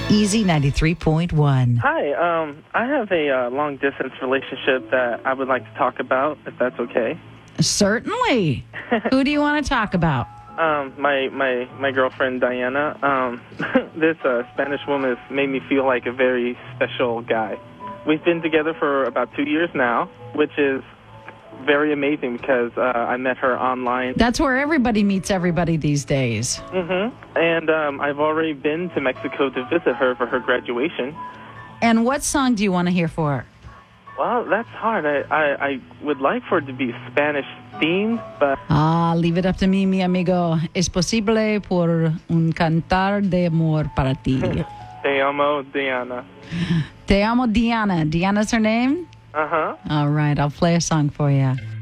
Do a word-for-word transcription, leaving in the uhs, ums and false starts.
Easy ninety-three point one. Hi, um, I have a uh, long-distance relationship that I would like to talk about, if that's okay. Certainly. Who do you want to talk about? Um, my, my, my girlfriend, Diana. Um, this uh, Spanish woman has made me feel like a very special guy. We've been together for about two years now, which is very amazing because uh, I met her online. That's where everybody meets everybody these days. Mm-hmm. And um, I've already been to Mexico to visit her for her graduation. And what song do you want to hear for her? Well, that's hard. I, I, I would like for it to be Spanish-themed, but... Ah, leave it up to me, mi amigo. Es posible por un cantar de amor para ti. Te amo, Diana. Te amo, Diana. Diana's her name? Uh-huh. All right, I'll play a song for you.